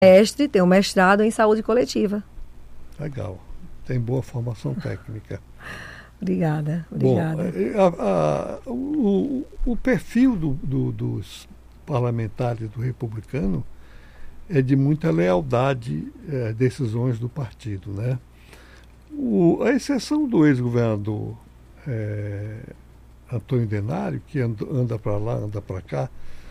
Tem um mestrado em saúde coletiva. Legal. Tem boa formação técnica. Obrigada. Bom, o perfil dos parlamentares do republicano é de muita lealdade às decisões do partido, né? A exceção do ex-governador Antônio Denário, que anda para lá, anda para cá,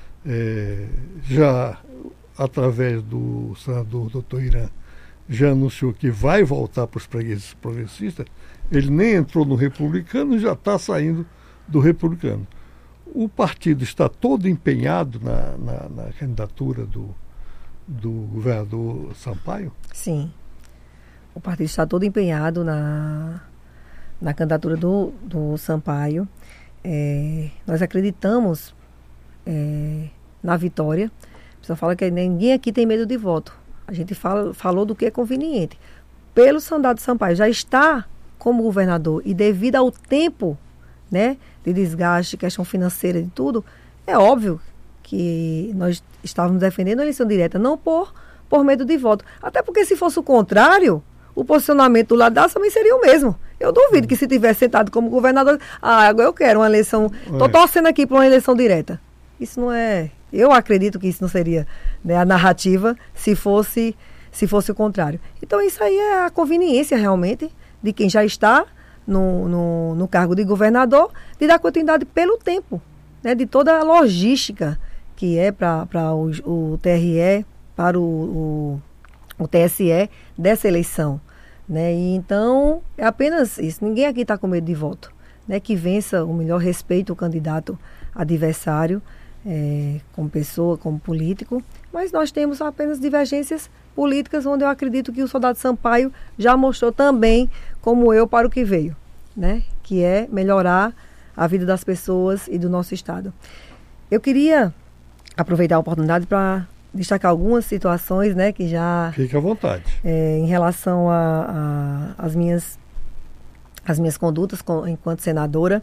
já através do senador Dr. Irã, já anunciou que vai voltar para os progressistas. Ele nem entrou no republicano e já está saindo do republicano. O partido está todo empenhado na candidatura do governador Sampaio? Sim. O partido está todo empenhado na candidatura do Sampaio. Nós acreditamos na vitória. A pessoa fala que ninguém aqui tem medo de voto. A gente falou do que é conveniente. Pelo Sandado Sampaio já está como governador e devido ao tempo, né, de desgaste, questão financeira de tudo, é óbvio que nós estávamos defendendo a eleição direta, não por medo de voto. Até porque se fosse o contrário, o posicionamento do lado dela também seria o mesmo. Eu duvido que se tivesse sentado como governador, agora eu quero uma eleição, estou torcendo aqui para uma eleição direta. Isso não é... Eu acredito que isso não seria, né, a narrativa se fosse o contrário. Então isso aí é a conveniência realmente de quem já está no cargo de governador, de dar continuidade pelo tempo, né, de toda a logística que é para o TRE, para o TSE dessa eleição. Né? E então é apenas isso. Ninguém aqui está com medo de voto. Né? Que vença o melhor, respeito o candidato adversário, como pessoa, como político, mas nós temos apenas divergências políticas, onde eu acredito que o soldado Sampaio já mostrou também, como eu, para o que veio, né? Que é melhorar a vida das pessoas e do nosso estado. Eu queria aproveitar a oportunidade para destacar algumas situações, né, que já... Fique à vontade. Em relação às minhas condutas enquanto senadora.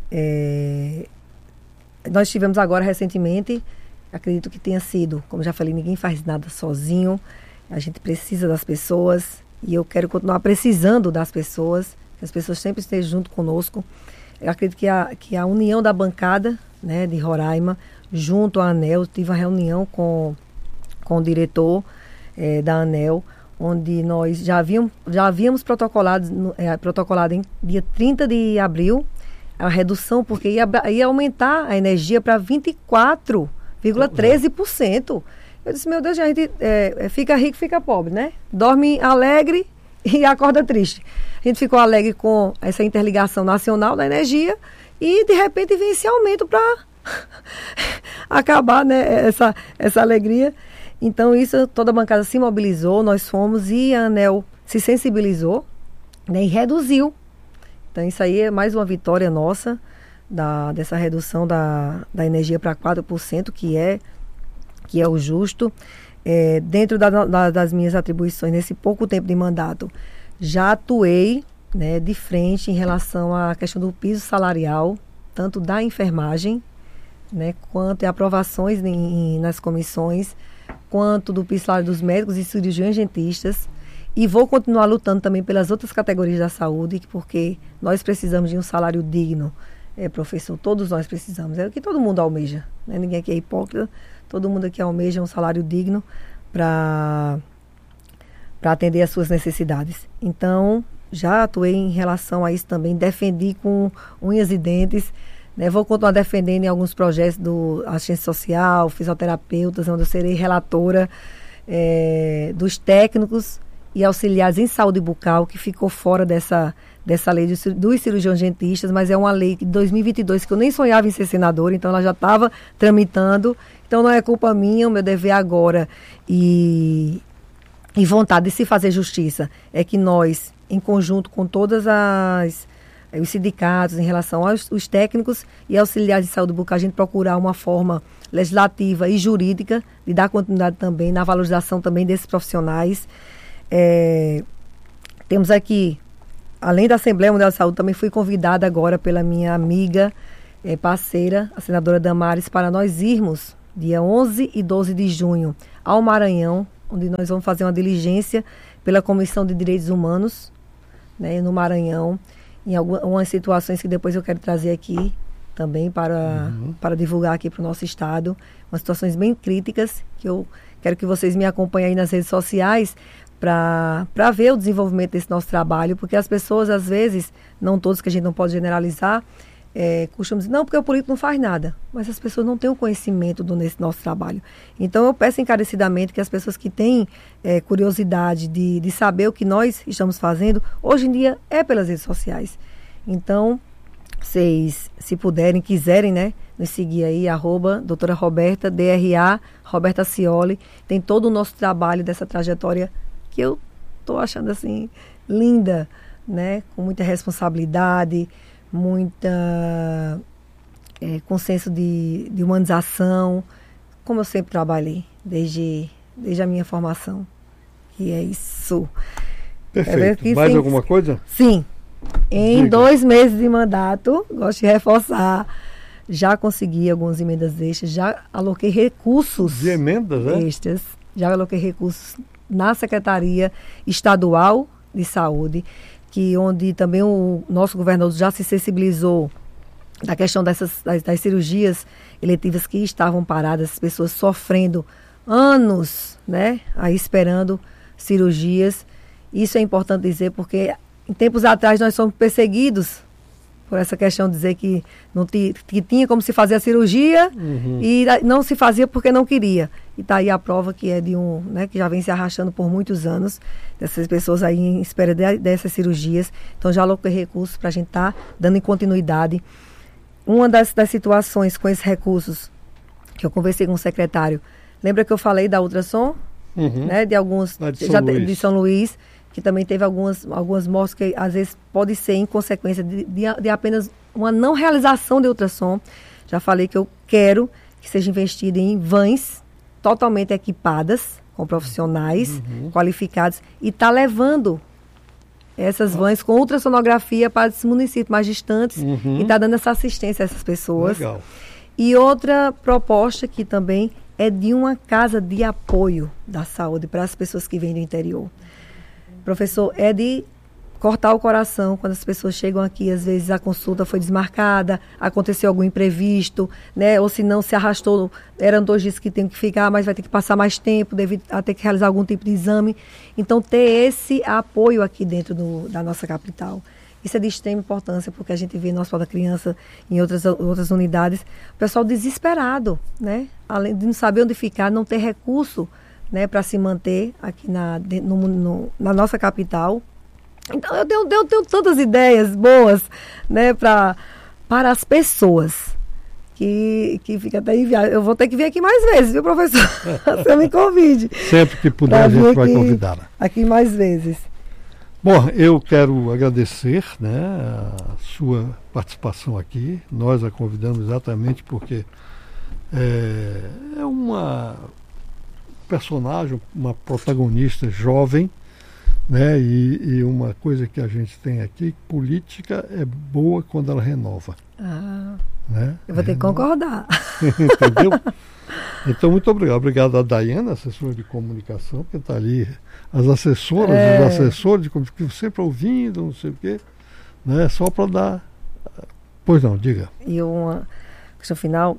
Nós tivemos agora recentemente, acredito que tenha sido, como já falei, ninguém faz nada sozinho, a gente precisa das pessoas e eu quero continuar precisando das pessoas, que as pessoas sempre estejam junto conosco. Eu acredito que a união da bancada, né, de Roraima, junto à ANEEL, tive uma reunião com o diretor da ANEEL, onde nós já havíamos protocolado em dia 30 de abril, a redução, porque ia aumentar a energia para 24,13%. Eu disse, meu Deus, a gente fica rico, fica pobre, né? Dorme alegre e acorda triste. A gente ficou alegre com essa interligação nacional da energia e, de repente, vem esse aumento para acabar, né, essa alegria. Então, isso, toda a bancada se mobilizou, nós fomos e a ANEEL se sensibilizou, né, e reduziu. Então, isso aí é mais uma vitória nossa, dessa redução da energia para 4%, que é o justo. Dentro das minhas atribuições, nesse pouco tempo de mandato, já atuei, né, de frente em relação à questão do piso salarial, tanto da enfermagem, né, quanto aprovações nas comissões, quanto do piso salarial dos médicos e cirurgiões dentistas. E vou continuar lutando também pelas outras categorias da saúde, porque nós precisamos de um salário digno, professor, todos nós precisamos. É o que todo mundo almeja, né? Ninguém aqui é hipócrita, todo mundo aqui almeja um salário digno para atender às suas necessidades. Então, já atuei em relação a isso também, defendi com unhas e dentes, né? Vou continuar defendendo em alguns projetos do assistência social, fisioterapeutas, onde eu serei relatora dos técnicos e auxiliares em saúde bucal, que ficou fora dessa lei dos cirurgiões dentistas, mas é uma lei de 2022 que eu nem sonhava em ser senadora, então ela já estava tramitando, então não é culpa minha, o meu dever agora e vontade de se fazer justiça é que nós, em conjunto com todas os sindicatos, em relação aos técnicos e auxiliares de saúde bucal, a gente procurar uma forma legislativa e jurídica de dar continuidade também na valorização também desses profissionais. Temos aqui, além da Assembleia Mundial de Saúde, também fui convidada agora pela minha amiga, parceira, a senadora Damares, para nós irmos, dia 11 e 12 de junho, ao Maranhão, onde nós vamos fazer uma diligência pela Comissão de Direitos Humanos, né, no Maranhão, em algumas situações que depois eu quero trazer aqui também para divulgar aqui para o nosso estado, umas situações bem críticas, que eu quero que vocês me acompanhem aí nas redes sociais para ver o desenvolvimento desse nosso trabalho, porque as pessoas, às vezes, não todos, que a gente não pode generalizar, costumam dizer, não, porque o político não faz nada, mas as pessoas não têm o conhecimento desse nosso trabalho. Então, eu peço encarecidamente que as pessoas que têm curiosidade de saber o que nós estamos fazendo, hoje em dia é pelas redes sociais. Então, vocês, se puderem, quiserem, né, nos seguir aí, @doutora Roberta, DRA, Roberta Cioli, tem todo o nosso trabalho dessa trajetória que eu estou achando, assim, linda, né, com muita responsabilidade, muita consenso de humanização, como eu sempre trabalhei, desde a minha formação. E é isso. Perfeito. Mais alguma coisa? Sim. Em Diga. 2 meses de mandato, gosto de reforçar, já consegui algumas emendas extras, já aloquei recursos De emendas, né? extras, já aloquei recursos na Secretaria Estadual de Saúde, onde também o nosso governador já se sensibilizou da questão das cirurgias eletivas que estavam paradas, as pessoas sofrendo anos, né, aí esperando cirurgias. Isso é importante dizer, porque em tempos atrás nós somos perseguidos por essa questão de dizer que que tinha como se fazer a cirurgia e não se fazia porque não queria. E está aí a prova que é né, que já vem se arrastando por muitos anos, dessas pessoas aí em espera dessas cirurgias. Então já aloquei recursos para a gente estar dando continuidade. Uma das situações com esses recursos, que eu conversei com o secretário, lembra que eu falei da ultrassom? Né, de São Luís, que também teve algumas mortes que às vezes pode ser em consequência de apenas uma não realização de ultrassom. Já falei que eu quero que seja investido em vans totalmente equipadas, com profissionais qualificados, e está levando essas vans com ultrassonografia para esses municípios mais distantes e está dando essa assistência a essas pessoas. Legal. E outra proposta que também é de uma casa de apoio da saúde para as pessoas que vêm do interior. Professor, é de cortar o coração quando as pessoas chegam aqui, às vezes a consulta foi desmarcada, aconteceu algum imprevisto, né? Ou se não, se arrastou, eram 2 dias que tem que ficar, mas vai ter que passar mais tempo, devido a ter que realizar algum tipo de exame. Então, ter esse apoio aqui dentro da nossa capital. Isso é de extrema importância, porque a gente vê no Hospital da Criança, em outras unidades, o pessoal desesperado, né? Além de não saber onde ficar, não ter recurso, né, para se manter aqui na nossa capital. Então, eu tenho tantas ideias boas, né, para as pessoas, que fica até enviado. Eu vou ter que vir aqui mais vezes, viu, professor? Você me convide. Sempre que puder, a gente vai convidá-la. Aqui mais vezes. Bom, eu quero agradecer, né, a sua participação aqui. Nós a convidamos exatamente porque é uma personagem, uma protagonista jovem, né, e uma coisa que a gente tem aqui, política é boa quando ela renova. Né? Eu vou ter que concordar. Entendeu? Então, muito obrigado. Obrigado a Daiana, assessora de comunicação, que está ali, as assessoras, os assessores de comunicação, sempre ouvindo, não sei o quê, né? Só para dar... Pois não, diga. E uma questão final,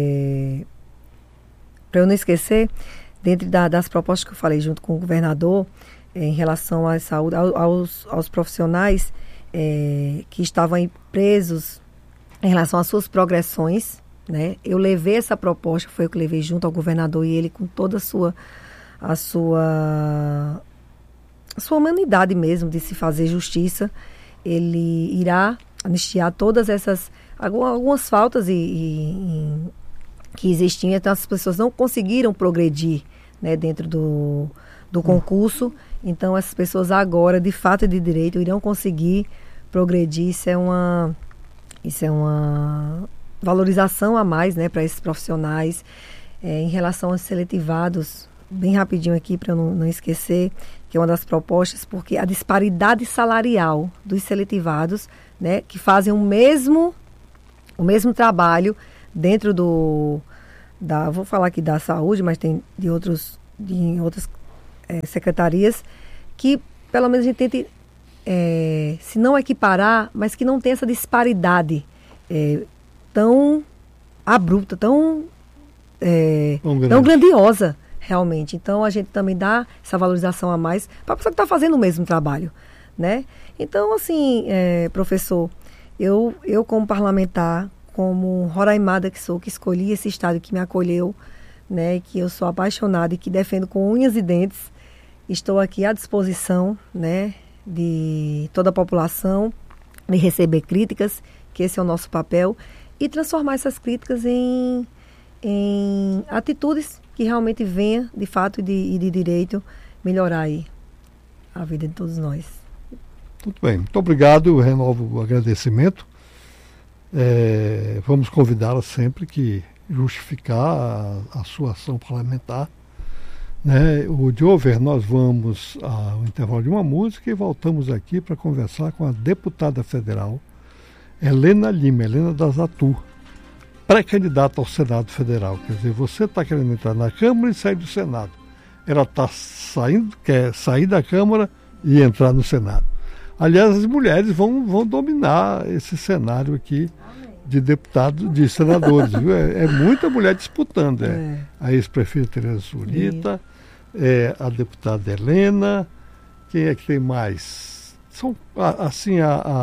para eu não esquecer, dentro das propostas que eu falei junto com o governador, em relação à saúde, aos profissionais que estavam aí presos em relação às suas progressões, né? Eu levei essa proposta, foi eu que levei junto ao governador, e ele, com toda a sua humanidade mesmo de se fazer justiça, ele irá anistiar todas algumas faltas que existiam. Então as pessoas não conseguiram progredir, né, dentro do concurso. Então essas pessoas agora, de fato e de direito, irão conseguir progredir. Isso é uma valorização a mais, né, para esses profissionais. Em relação aos seletivados, bem rapidinho aqui para eu não esquecer, que é uma das propostas, porque a disparidade salarial dos seletivados, né, que fazem o mesmo trabalho dentro vou falar aqui da saúde, mas tem em outras secretarias, que pelo menos a gente tente, se não equiparar, mas que não tenha essa disparidade tão abrupta, tão grandiosa, realmente. Então, a gente também dá essa valorização a mais para a pessoa que está fazendo o mesmo trabalho, né? Então, assim, professor, eu como parlamentar, como roraimada que sou, que escolhi esse estado que me acolheu, né, que eu sou apaixonada e que defendo com unhas e dentes, estou aqui à disposição, né, de toda a população, de receber críticas, que esse é o nosso papel, e transformar essas críticas em atitudes que realmente venham, de fato e de direito, melhorar aí a vida de todos nós. Muito bem, muito obrigado, eu renovo o agradecimento. Vamos convidá-la sempre que justificar a sua ação parlamentar, né? O Diover, nós vamos ao intervalo de uma música e voltamos aqui para conversar com a deputada federal Helena Lima, Helena das Atu, pré-candidata ao Senado Federal. Quer dizer, você está querendo entrar na Câmara e sair do Senado. Ela quer sair da Câmara e entrar no Senado. Aliás, as mulheres vão dominar esse cenário aqui de deputados, de senadores, viu? É muita mulher disputando. A ex-prefeita Tereza Surita, a deputada Helena, quem é que tem mais? São, assim,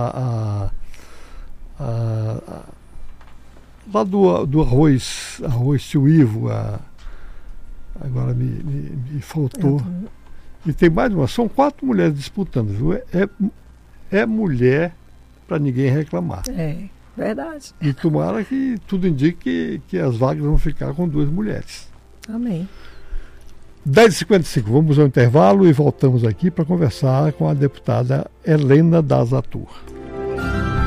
lá do arroz tio Ivo, agora me faltou. E tem mais uma, são 4 mulheres disputando, viu? É mulher para ninguém reclamar. Verdade. E tomara que tudo indique que as vagas vão ficar com 2 mulheres. Amém. 10h55, vamos ao intervalo e voltamos aqui para conversar com a deputada Helena das Atu.